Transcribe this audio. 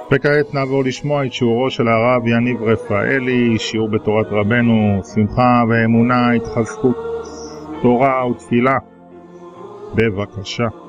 וכעת נעבור לשמוע את שיעורו של הרב יניב רפאלי, שיעור בתורת רבנו, שמחה ואמונה, התחזקות, תורה ותפילה. בבקשה.